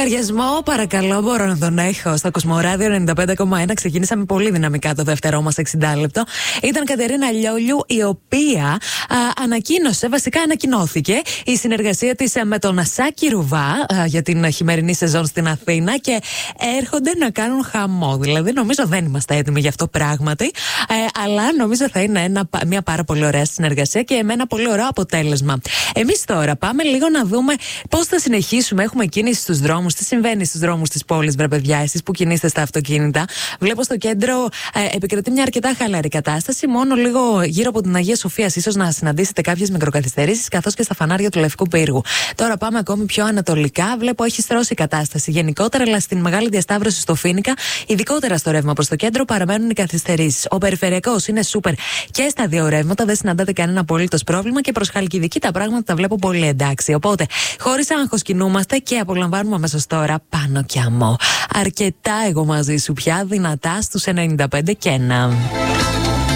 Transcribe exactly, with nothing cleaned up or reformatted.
λογαριασμό, παρακαλώ, μπορώ να τον έχω. Στο Κοσμοράδιο ενενήντα πέντε κόμμα ένα ξεκίνησαμε πολύ δυναμικά το δεύτερό μας εξήντα λεπτό. Ήταν Κατερίνα Λιόλιου, η οποία α, ανακοίνωσε, βασικά ανακοινώθηκε η συνεργασία της με τον Σάκη Ρουβά α, για την χειμερινή σεζόν στην Αθήνα και έρχονται να κάνουν χαμό. Δηλαδή, νομίζω δεν είμαστε έτοιμοι γι' αυτό πράγματι, ε, αλλά νομίζω θα είναι ένα, μια πάρα πολύ ωραία συνεργασία και με ένα πολύ ωραίο αποτέλεσμα. Εμείς τώρα πάμε λίγο να δούμε πώς θα συνεχίσουμε. Έχουμε κίνηση στους δρόμους. Τι συμβαίνει στους δρόμους της πόλης, βρε παιδιά, εσείς που κινείστε στα αυτοκίνητα? Βλέπω στο κέντρο ε, επικρατεί μια αρκετά χαλαρή κατάσταση. Μόνο λίγο γύρω από την Αγία Σοφία, ίσως να συναντήσετε κάποιες μικροκαθυστερήσεις, καθώς και στα φανάρια του Λευκού Πύργου. Τώρα πάμε ακόμη πιο ανατολικά. Βλέπω έχει στρώσει η κατάσταση γενικότερα, αλλά στην μεγάλη διασταύρωση στο Φοίνικα, ειδικότερα στο ρεύμα προς το κέντρο, παραμένουν οι καθυστερήσεις. Ο περιφερειακός είναι σούπερ και στα δύο ρεύματα, δεν συναντάτε κανένα απολύτως πρόβλημα και προς Χαλκιδική τα πράγματα τα βλέπω πολύ εντάξει. Οπότε, χωρίς άγχος κινούμαστε και απολαμβάνουμε αμέσως τώρα Πάνω και Αμό. Αρκετά εγώ μαζί σου πια, δυνατά στους ενενήντα πέντε και ένα.